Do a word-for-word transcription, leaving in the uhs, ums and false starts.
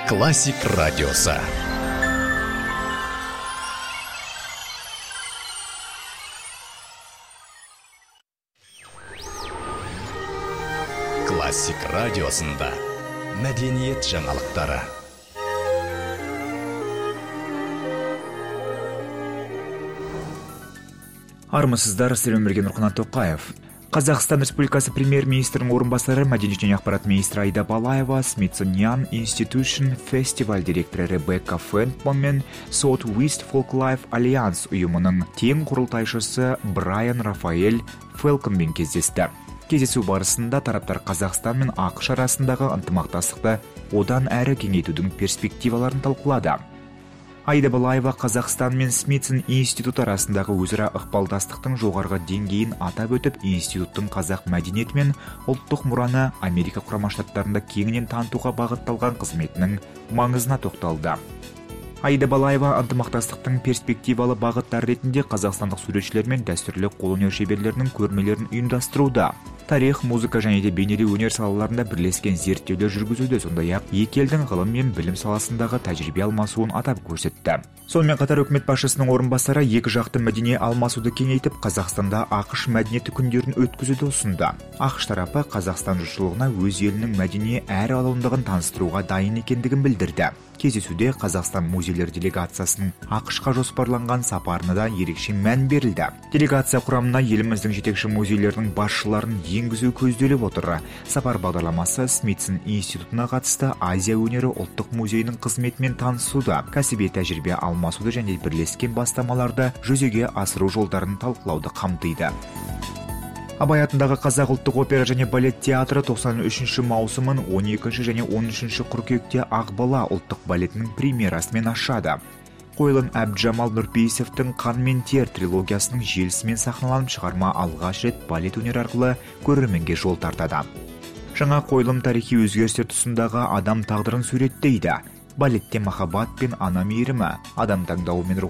Классик радиосы. Классик радиосында мәдениет жаңалықтары. Армысыздар, сіздермен бірге Нұрқанат Тоқаев. Қазақстан Республикасы премьер-министрінің орынбасары, мәдениет және ақпарат министрі Аида Балаева, Smithsonian Institution фестиваль директоры Ребекка Фентман мен Southwest Folklife Alliance ұйымының тең құрылтайшысы Брайан Рафаэль Фелконмен кездесті. Кездесу барысында тараптар Қазақстан мен ақш арасындағы ынтымақтастықты одан әрі кеңейтудің перспективаларын талқылады. Аида Балаева Қазақстан мен Смитсон институт арасындағы өзара ықпалдастықтың жоғарғы деңгейін атап өтіп, институттың қазақ мәдениеті мен ұлттық мұраны Америка Құрама Штаттарында кеңінен танытуға бағытталған қызметінің маңызына тоқталды. Аида Балаева ынтымақтастықтың перспективалы бағыттар ретінде қазақстандық суретшілер мен дәстүрлі қолөнер шеберлерінің көрмелерін ұйымдастыруда, тарих, музыка және де бейнелеу өнер салаларында бірлескен зерттеулер жүргізуде, сондай-ақ екі елдің ғылым мен білім саласындағы тәжірибе алмасуын атап көрсетті. Сонымен қатар үкімет басшысының орынбасары екі жақты мәдени алмасуды кеңейтіп, Қазақстанда ақш мәдениеті күндерін өткізуді ұсынды. ақш тарапы Қазақстан жұртшылығына өз елінің мәдени әрі алуандығын таныстыруға дайын екендігін білдірді. Кездесуде Қазақстан музейлер делегациясының ақшқа жоспарланған сапарына да ерекше мән берілді. Делегация құрамына еліміздің жетекші музейлерінің басшыларын енгізу көзделіп отыр. Сапар бағдарламасы Смитсон институтына қатысты Азия өнері ұлттық музейінің қызметімен танысуда, кәсіби тәжірибе алмасуды және бірлескен бастамаларды жүзеге асыру жолдарын талқылауды қамтиды. Абай атындағы Қазақ ұлттық опера және балет театры тоқсан үшінші маусымын он екінші және он үшінші қыркүйекте Ақбала ұлттық балетінің премьерасымен ашады. Қойылым Әбдіжамал Нұрпейісовтің «Қан мен тер» трилогиясының желісімен сахналанып, шығарма алғаш рет балет өнері арқылы көрерменге жол тартады. Жаңа қойылым тарихи өзгерістер тұсындағы адам тағдырын суреттейді. Балетте махаббат пен ана мейірімі, адам таңдауы мен